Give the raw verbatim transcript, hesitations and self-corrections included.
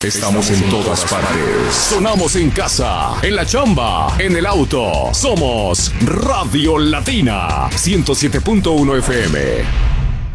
Estamos en todas partes. Sonamos en casa, en la chamba, en el auto. Somos Radio Latina ciento siete punto uno F M.